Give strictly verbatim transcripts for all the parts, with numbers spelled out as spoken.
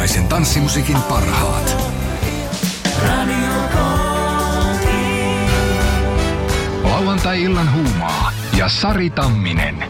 Suomalaisen tanssimusiikin parhaat. Lauantai-illan huumaa ja Sari Tamminen.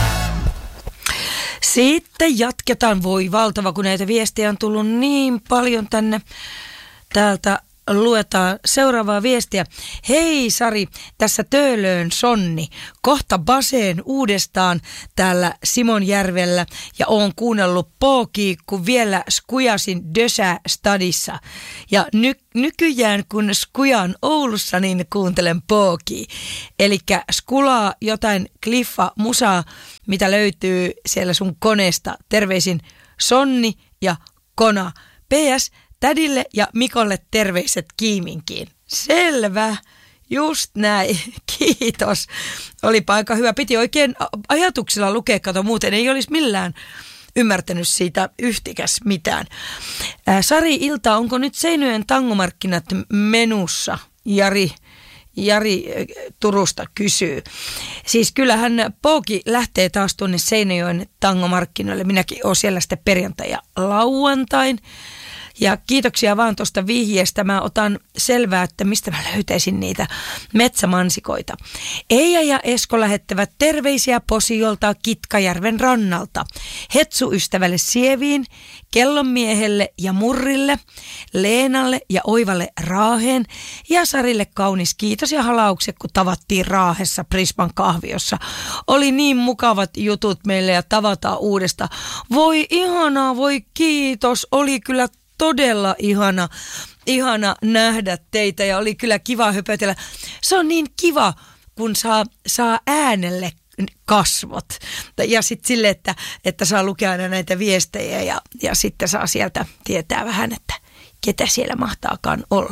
Sitten jatketaan. Voi valtava, kun näitä viestejä on tullut niin paljon tänne. Täältä luetaan seuraavaa viestiä. Hei Sari, tässä Töölön Sonni. Kohta baseen uudestaan täällä Simonjärvellä ja oon kuunnellut Pookia, kun vielä skujasin Dösä stadissa. Ja ny- nykyään kun skujaan Oulussa, niin kuuntelen Pookia. Elikkä skulaa jotain kliffa musaa, mitä löytyy siellä sun koneesta. Terveisin Sonni ja Kona. P S. Tädille ja Mikolle terveiset Kiiminkiin. Selvä. Just näin. Kiitos. Olipa aika hyvä. Piti oikein ajatuksilla lukea, kato, muuten ei olisi millään ymmärtänyt siitä yhtikäs mitään. Ää, Sari Ilta, onko nyt Seinäjoen tangomarkkinat menussa? Jari, Jari Turusta kysyy. Siis kyllähän Pooki lähtee taas tuonne Seinäjoen tangomarkkinoille. Minäkin olen siellä sitten perjantai ja lauantain. Ja kiitoksia vaan tuosta vihjeestä. Mä otan selvää, että mistä mä löytäisin niitä metsämansikoita. Eija ja Esko lähettävät terveisiä Posiolta Kitkajärven rannalta. Hetsu-ystävälle Sieviin, Kellonmiehelle ja Murrille, Leenalle ja Oivalle Raaheen ja Sarille kaunis kiitos ja halaukset, kun tavattiin Raahessa Prisman kahviossa. Oli niin mukavat jutut meille ja tavataan uudesta. Voi ihanaa, voi kiitos. Oli kyllä todella ihana, ihana nähdä teitä ja oli kyllä kiva höpötellä. Se on niin kiva, kun saa, saa äänelle kasvot. Ja sitten sille, että, että saa lukea aina näitä viestejä ja, ja sitten saa sieltä tietää vähän, että ketä siellä mahtaakaan olla.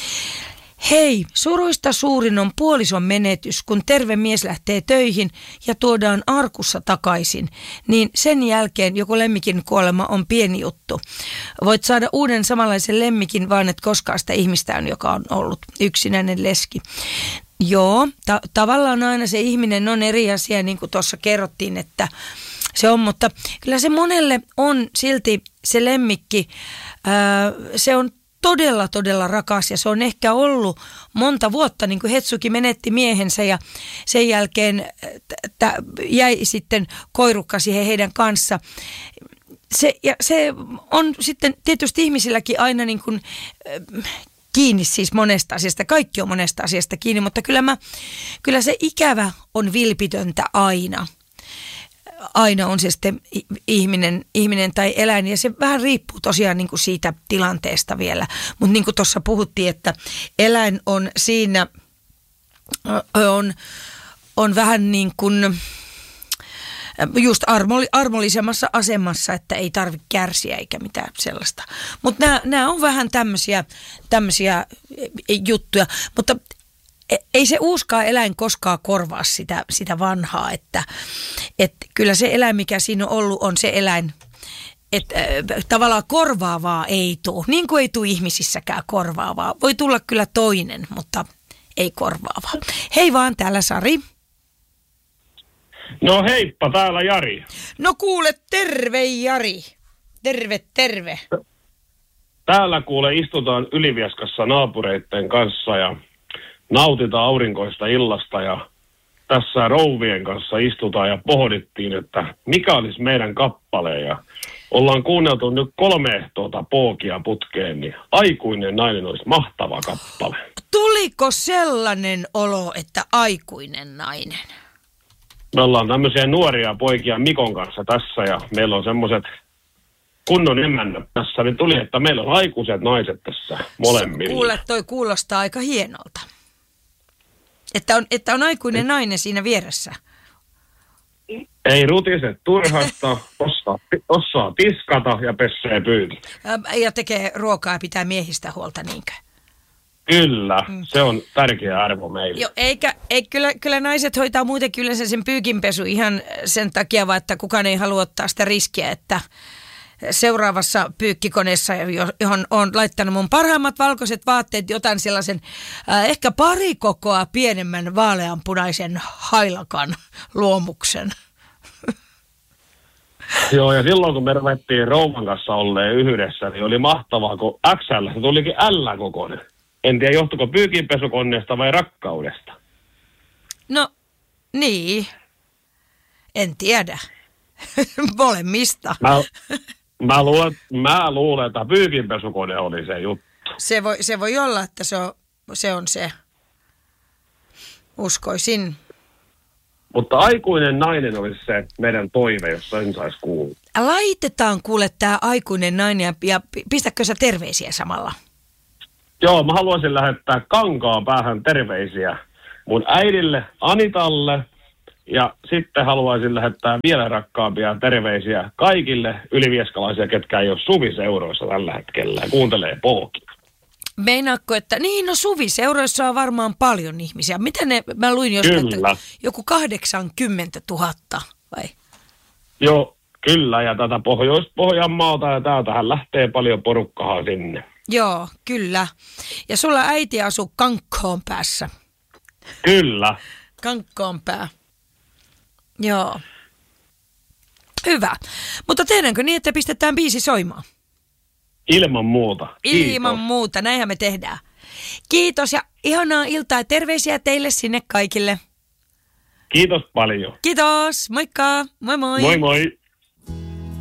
Hei, suruista suurin on puolison menetys, kun terve mies lähtee töihin ja tuodaan arkussa takaisin, niin sen jälkeen joku lemmikin kuolema on pieni juttu. Voit saada uuden samanlaisen lemmikin, vaan et koskaan sitä ihmistä on, joka on ollut yksinäinen leski. Joo, ta- tavallaan aina se ihminen on eri asia, niin kuin tuossa kerrottiin, että se on, mutta kyllä se monelle on silti se lemmikki, ää, se on todella, todella rakas ja se on ehkä ollut monta vuotta, niin kuin Hetsukin menetti miehensä ja sen jälkeen t- jäi sitten koirukka siihen heidän kanssa. Se, ja se on sitten tietysti ihmisilläkin aina niin kuin kiinni siis monesta asiasta. Kaikki on monesta asiasta kiinni, mutta kyllä, mä, kyllä se ikävä on vilpitöntä aina. Aina on se sitten ihminen, ihminen tai eläin ja se vähän riippuu tosiaan niin kuin siitä tilanteesta vielä. Mutta niin kuin tuossa puhuttiin, että eläin on siinä, on, on vähän niin kuin just armolli, armollisemmassa asemassa, että ei tarvitse kärsiä eikä mitään sellaista. Mutta nämä, nämä on vähän tämmöisiä, tämmöisiä juttuja, mutta ei se uuskaan eläin koskaan korvaa sitä, sitä vanhaa, että, että kyllä se eläin, mikä siinä on ollut, on se eläin, että äh, tavallaan korvaavaa ei tule, niin kuin ei tule ihmisissäkään korvaavaa. Voi tulla kyllä toinen, mutta ei korvaavaa. Hei vaan, täällä Sari. No heippa, täällä Jari. No kuule, terve Jari. Terve, terve. Täällä kuule istutaan Ylivieskassa naapureitten kanssa ja nautitaan aurinkoista illasta ja tässä rouvien kanssa istutaan ja pohdittiin, että mikä olisi meidän kappale ja ollaan kuunneltu nyt kolme tuota Pookia putkeen, niin aikuinen nainen olisi mahtava kappale. Tuliko sellainen olo, että aikuinen nainen? Me ollaan tämmöisiä nuoria poikia Mikon kanssa tässä ja meillä on semmoiset kunnon emännät tässä, niin tuli, että meillä on aikuiset naiset tässä molemmilla. Kuule, toi kuulostaa aika hienolta. Että on, että on aikuinen nainen siinä vieressä. Ei rutise turhasta, osaa, osaa tiskata ja pessee pyytä. Ja tekee ruokaa ja pitää miehistä huolta, niinkö? Kyllä, mm. se on tärkeä arvo meille. Joo, eikä, ei, kyllä, kyllä naiset hoitaa muutenkin yleensä sen pyykinpesu ihan sen takia, vaan että kukaan ei halua ottaa sitä riskiä, että seuraavassa pyykkikoneessa, johon on laittanut mun parhaimmat valkoiset vaatteet, jotain sellaisen äh, ehkä pari kokoa pienemmän vaaleanpunaisen hailakan luomuksen. Joo, ja silloin kun me ruvettiin rouvan kanssa olleen yhdessä, niin oli mahtavaa, kun X L se tulikin L-kokoinen. En tiedä, johtuiko pyykinpesukoneesta vai rakkaudesta. No, niin. En tiedä. Molemmista. Mä, mä, luulen, mä luulen, että pyykinpesukone oli se juttu. Se voi, se voi olla, että se on se. On se. Uskoisin. Mutta aikuinen nainen olisi se meidän toive, jos sen saisi kuulla. Laitetaan kuule tää aikuinen nainen ja, ja pistäkö sä terveisiä samalla? Joo, mä haluaisin lähettää Kankaan päähän terveisiä mun äidille Anitalle. Ja sitten haluaisin lähettää vielä rakkaampia terveisiä kaikille ylivieskalaisia, ketkä ei ole suviseuroissa tällä hetkellä ja kuuntelee pookia. Meinaatko, että niin no suviseuroissa on varmaan paljon ihmisiä. Mitä ne, mä luin jostain, että joku kahdeksankymmentätuhatta vai? Joo, kyllä ja tätä Pohjois-Pohjanmaalta ja täältähän lähtee paljon porukkaa sinne. Joo, kyllä. Ja sulla äiti asuu Kankkoon päässä. Kyllä. Kankkoon pää. Joo. Hyvä. Mutta tehdäänkö niin, että pistetään biisi soimaan? Ilman muuta. Kiitos. Ilman muuta, näinhän me tehdään. Kiitos ja ihanaa iltaa ja terveisiä teille sinne kaikille. Kiitos paljon. Kiitos, moikka, moi moi. Moi moi.